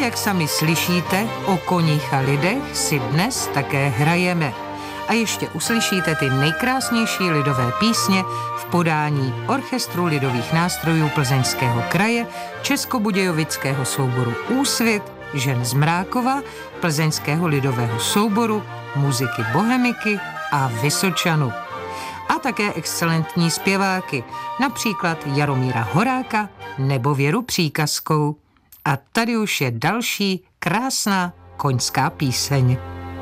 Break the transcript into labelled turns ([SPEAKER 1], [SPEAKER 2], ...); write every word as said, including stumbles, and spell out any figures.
[SPEAKER 1] jak sami slyšíte, o koních a lidech si dnes také hrajeme. A ještě uslyšíte ty nejkrásnější lidové písně v podání Orchestru lidových nástrojů Plzeňského kraje, Českobudějovického souboru Úsvit, Žen z Mrákova, Plzeňského lidového souboru, Muziky Bohemiky a Vysočanu. A také excelentní zpěváky, například Jaromíra Horáka nebo Věru Příkazkou. A tady už je další krásná koňská píseň.